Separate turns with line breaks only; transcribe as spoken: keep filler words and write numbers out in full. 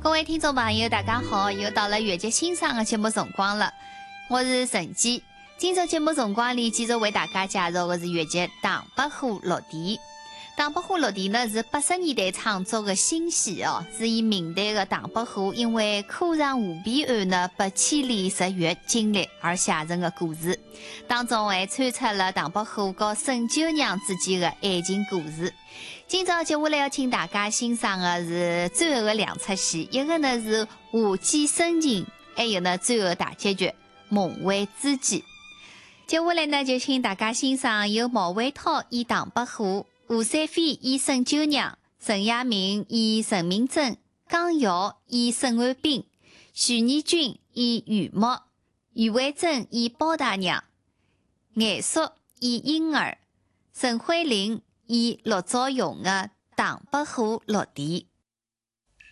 各位听众朋友，大家好！又到了越剧欣赏的节目辰光了，我是陈姬。今朝节目辰光里，继续为大家介绍的是越剧《唐伯虎落地》。《唐伯虎落地》呢是八十年代创作的新戏哦，是以明代的唐伯虎因为科场舞弊案呢被牵连入狱经历而写成的故事，当中还穿插了唐伯虎和沈九娘之间的爱情故事。今朝接下来要请大家欣赏的是最后的两出戏，一个呢是华季生情，还有呢最后大结局梦回知己。接下来呢就请大家欣赏由毛伟涛演唐伯虎，吴三飞演沈九娘，陈亚明演陈明真，江瑶演沈汉斌，徐念君演于墨，于慧珍演包大娘，颜叔演婴儿，陈慧玲演陆兆荣的《唐伯虎落地》。